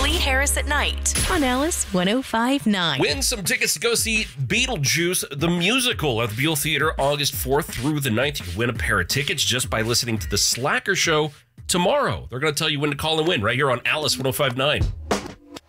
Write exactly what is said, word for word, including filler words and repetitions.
Lee Harris at Night on Alice one oh five point nine. Win some tickets to go see Beetlejuice, the musical, at the Buell Theater August fourth through the ninth. You can win a pair of tickets just by listening to The Slacker Show tomorrow. They're going to tell you when to call and win right here on Alice one oh five point nine.